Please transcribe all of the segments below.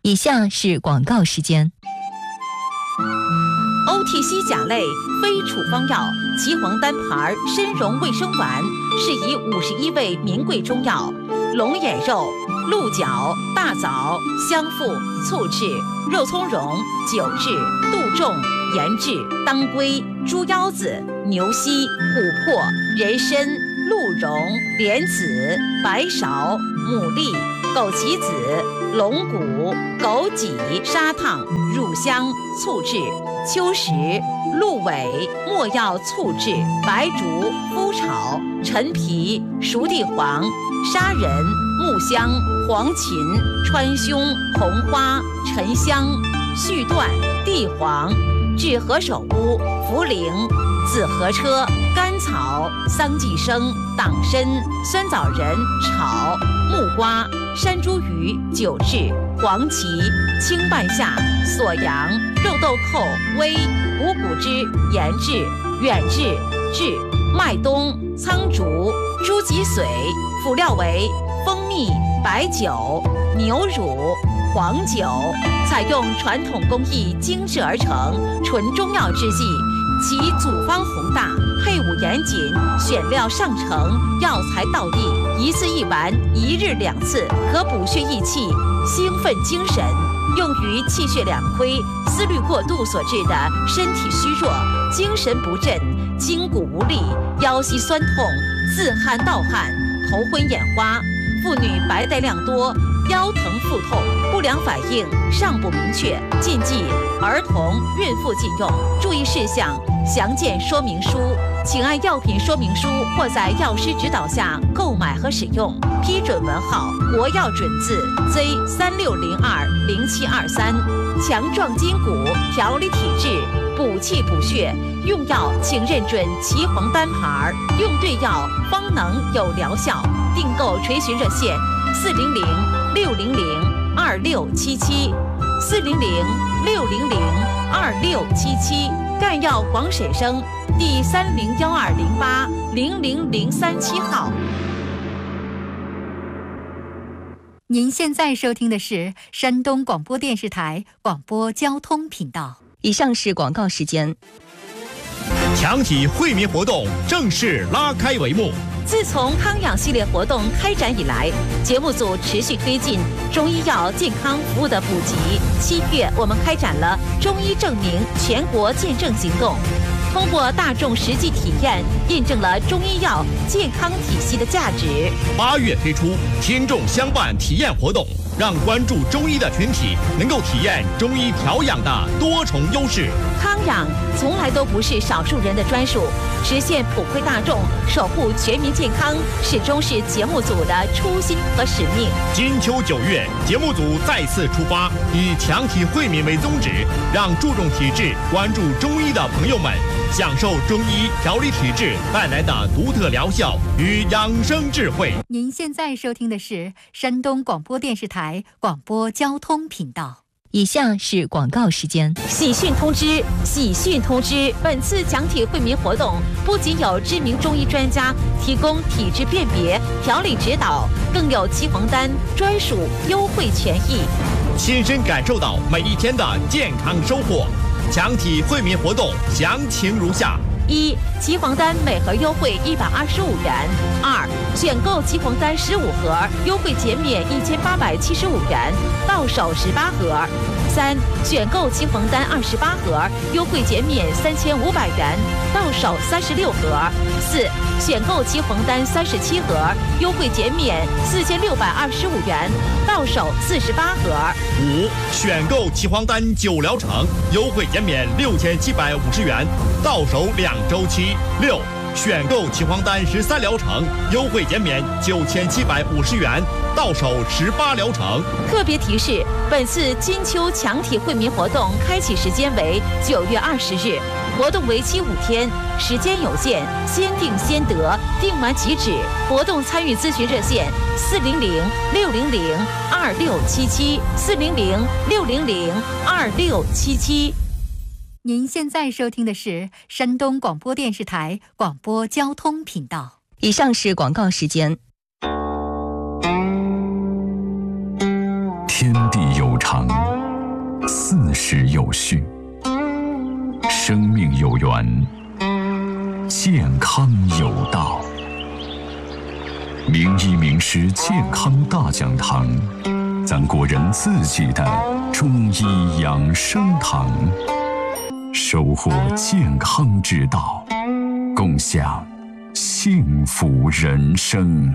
以下是广告时间。 OTC 甲类非处方药岐黄丹牌参茸卫生丸，是以51味名贵中药龙眼肉、鹿角、大枣、香附、醋制、肉苁蓉、酒制、杜仲、盐制、当归、猪腰子、牛膝、琥珀、人参、鹿茸、莲子、白芍、牡蛎、枸杞子、龙骨、枸杞、砂糖、乳香、醋制、秋实、鹿尾、没药醋制、白术、麸炒、陈皮、熟地黄、砂仁、木香、黄芩、川芎、红花、沉香、续断、地黄、治何首乌、茯苓、紫河车、甘草、桑寄生、党参、酸枣仁炒、木瓜、山茱萸酒制、黄芪、青半夏、锁阳、肉豆蔻、微、五谷汁、盐制、远志、制、麦冬、苍竹、猪脊髓，辅料为蜂蜜、白酒、牛乳、黄酒，采用传统工艺精制而成，纯中药之剂。其组方宏大，配伍严谨，选料上乘，药材到地，一次一丸，1日2次，可补血益气、兴奋精神，用于气血两亏、思虑过度所致的身体虚弱、精神不振、筋骨无力、腰膝酸痛、自汗盗汗、头昏眼花。妇女白带量多，腰疼腹痛，不良反应尚不明确，禁忌儿童、孕妇禁用。注意事项详见说明书，请按药品说明书或在药师指导下购买和使用。批准文号：国药准字 Z36020723。强壮筋骨，调理体质，补气补血。用药请认准岐黄丹牌，用对药方能有疗效。订购垂询热线：400-600-2677，400-600-2677。赣药广沈生第301208-00037号。 您现在收听的是山东广播电视台广播交通频道。以上是广告时间。 强体惠民活动正式拉开帷幕。 自从康养系列活动开展以来，节目组持续推进中医药健康服务的普及。7月，我们开展了中医证明全国见证行动，通过大众实际体验，印证了中医药健康体系的价值。 8月推出听众相伴体验活动，让关注中医的群体能够体验中医调养的多重优势。 康养从来都不是少数人的专属，实现普惠大众、守护全民健康，始终是节目组的初心和使命。 金秋9月，节目组再次出发，以强体惠民为宗旨，让注重体质、关注中医的朋友们享受中医调理体质带来的独特疗效与养生智慧。 您现在收听的是山东广播电视台广播交通频道。以下是广告时间。 喜讯通知！喜讯通知！本次强体惠民活动不仅有知名中医专家提供体质辨别、调理指导，更有岐黄丹专属优惠权益， 亲身感受到每一天的健康收获。强体惠民活动详情如下 ：1. 岐黄丹每盒优惠125元；2. 选购岐黄丹15盒，优惠减免1875元，到手18盒；3. 选购岐黄丹28盒，优惠减免3500元，到手36盒；4. 选购岐黄丹37盒，优惠减免4625元，到手48盒 ；5. 选购岐黄丹9疗程，优惠减免6750元，到手2周期；6. 选购岐黄丹13疗程，优惠减免9750元，到手18疗程。 特别提示：本次金秋强体惠民活动开启时间为9月20日，活动为期5天，时间有限，先定先得，订完即止。活动参与咨询热线：400-600-2677，400-600-2677。 您现在收听的是山东广播电视台广播交通频道。以上是广告时间。 天地有常， 传，健康有道。名医名师健康大讲堂，咱国人自己的中医养生堂，收获健康之道，共享幸福人生。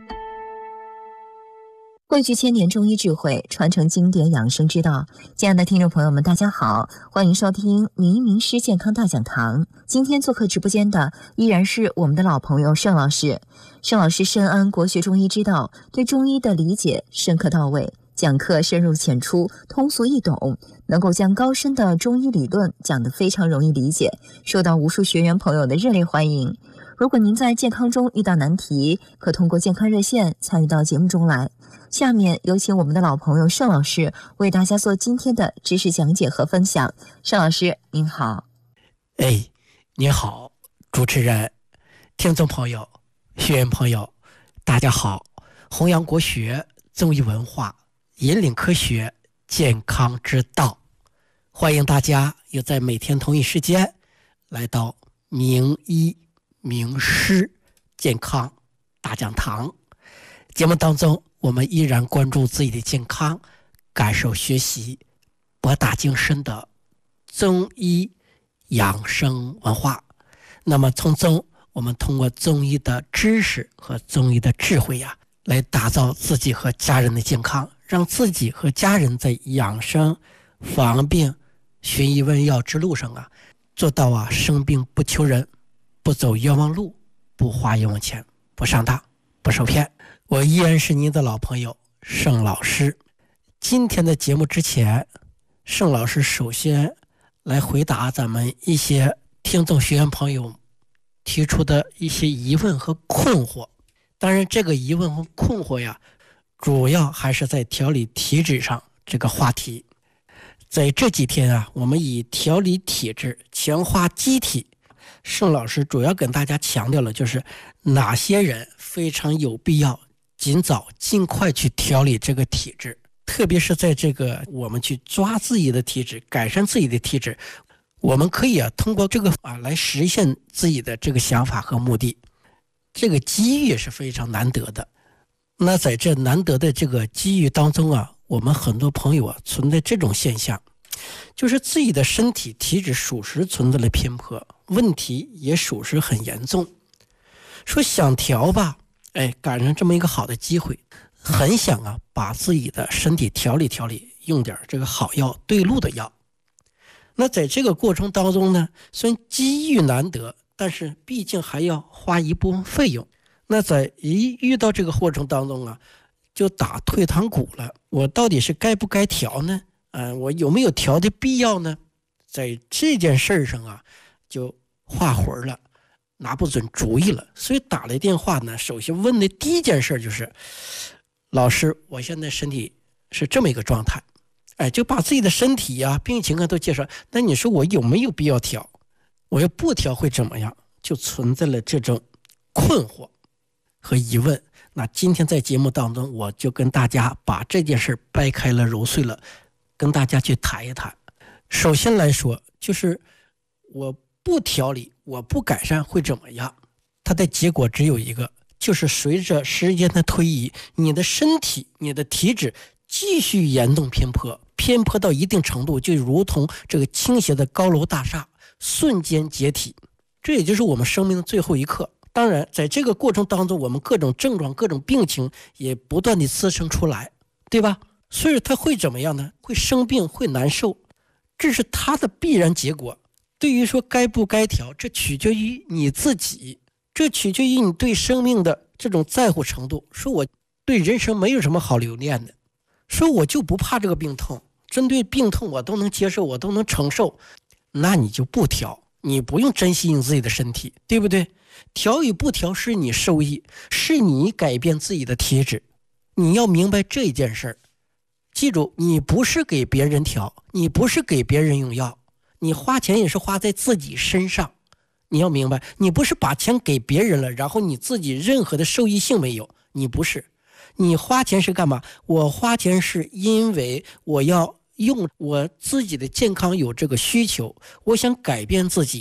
汇聚千年中医智慧，传承经典养生之道。亲爱的听众朋友们，大家好，欢迎收听名医名师健康大讲堂。今天做客直播间的依然是我们的老朋友盛老师。盛老师深谙国学中医之道，对中医的理解深刻到位，讲课深入浅出，通俗易懂，能够将高深的中医理论讲得非常容易理解，受到无数学员朋友的热烈欢迎。如果您在健康中遇到难题，可通过健康热线参与到节目中来。下面有请我们的老朋友盛老师为大家做今天的知识讲解和分享。盛老师您好。 您好，主持人、听众朋友、学员朋友，大家好。弘扬国学、中医文化，引领科学健康之道，欢迎大家又在每天同一时间来到名医名师健康大讲堂。节目当中，我们依然关注自己的健康，感受学习博大精深的中医养生文化。那么从中，我们通过中医的知识和中医的智慧来打造自己和家人的健康，让自己和家人在养生、防病、寻医问药之路上做到生病不求人，不走冤枉路，不花冤枉钱，不上当，不受骗。我依然是您的老朋友盛老师。今天的节目之前，盛老师首先来回答咱们一些听众学员朋友提出的一些疑问和困惑。当然这个疑问和困惑主要还是在调理体质上这个话题。在这几天我们以调理体质、强化机体，盛老师主要跟大家强调了就是哪些人非常有必要尽快去调理这个体质，特别是在这个我们去抓自己的体质，改善自己的体质，我们可以通过这个来实现自己的这个想法和目的。这个机遇是非常难得的。那在这难得的这个机遇当中我们很多朋友存在这种现象，就是自己的身体体质属实存在了偏颇，问题也属实很严重。说想调吧，赶上这么一个好的机会，很想把自己的身体调理调理，用点这个好药，对路的药。那在这个过程当中呢，虽然机遇难得，但是毕竟还要花一部分费用。那在遇到这个过程当中就打退堂鼓了。我到底是该不该调呢？我有没有调的必要呢？在这件事上就画魂了，拿不准主意了。所以打来电话呢，首先问的第一件事就是，老师，我现在身体是这么一个状态，就把自己的身体病情都介绍。那你说我有没有必要调？我要不调会怎么样？就存在了这种困惑和疑问。那今天在节目当中，我就跟大家把这件事掰开了揉碎了，跟大家去谈一谈。首先来说，就是我不调理，我不改善会怎么样？它的结果只有一个，就是随着时间的推移，你的身体、你的体质继续严重偏颇到一定程度，就如同这个倾斜的高楼大厦，瞬间解体。这也就是我们生命的最后一刻。当然在这个过程当中，我们各种症状、各种病情也不断的滋生出来，对吧？所以它会怎么样呢？会生病，会难受，这是它的必然结果。对于说该不该调，这取决于你自己，这取决于你对生命的这种在乎程度。说我对人生没有什么好留恋的，说我就不怕这个病痛，针对病痛我都能接受，我都能承受，那你就不调，你不用珍惜你自己的身体，对不对？调与不调是你受益，是你改变自己的体质。你要明白这件事儿，记住，你不是给别人调，你不是给别人用药，你花钱也是花在自己身上。你要明白，你不是把钱给别人了，然后你自己任何的受益性没有，你不是。你花钱是干嘛？我花钱是因为我要用我自己的健康有这个需求，我想改变自己，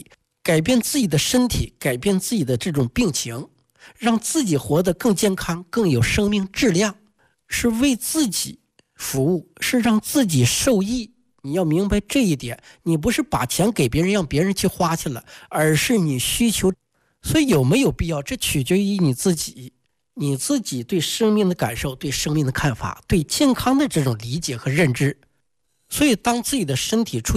改变自己的身体，改变自己的这种病情，让自己活得更健康，更有生命质量，是为自己服务，是让自己受益。你要明白这一点，你不是把钱给别人让别人去花去了，而是你需求。所以有没有必要，这取决于你自己，你自己对生命的感受，对生命的看法，对健康的这种理解和认知。所以当自己的身体出